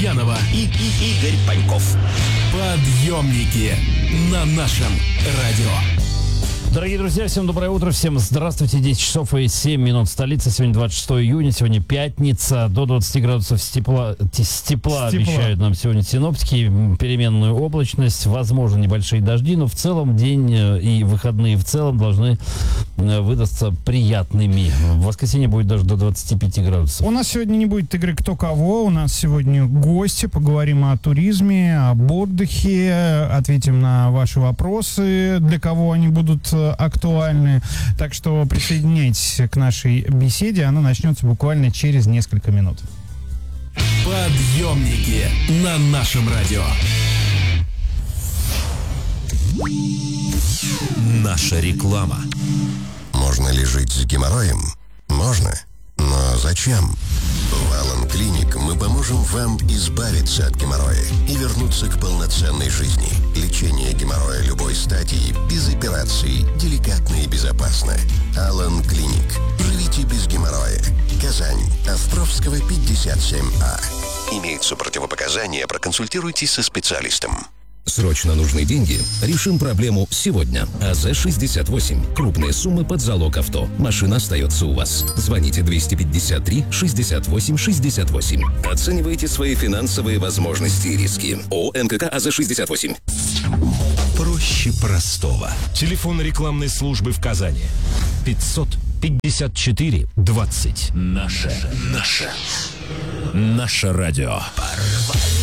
Гурьянова и Игорь Паньков. Подъемники на нашем радио. Дорогие друзья, всем доброе утро, всем здравствуйте. 10 часов и 7 минут столица. Сегодня 26 июня, сегодня пятница. До 20 градусов тепла обещают нам сегодня синоптики. Переменную облачность, возможно, небольшие дожди, но в целом день и выходные в целом должны выдастся приятными. В воскресенье будет даже до 25 градусов. У нас сегодня не будет игры «Кто кого». У нас сегодня гости. Поговорим о туризме, об отдыхе. Ответим на ваши вопросы, для кого они будут актуальны. Так что присоединяйтесь к нашей беседе. Она начнется буквально через несколько минут. Подъемники на нашем радио. Наша реклама. Можно ли жить с геморроем? Можно. Но зачем? В Алан Клиник мы поможем вам избавиться от геморроя и вернуться к полноценной жизни. Лечение геморроя любой стадии, без операций, деликатно и безопасно. Алан Клиник. Живите без геморроя. Казань. Островского, 57А. Имеются противопоказания, проконсультируйтесь со специалистом. Срочно нужны деньги? Решим проблему сегодня. АЗ-68. Крупные суммы под залог авто. Машина остается у вас. Звоните 253-68-68. Оценивайте свои финансовые возможности и риски. ООО НКК АЗ-68. Проще простого. Телефон рекламной службы в Казани. 554-20. Наше радио.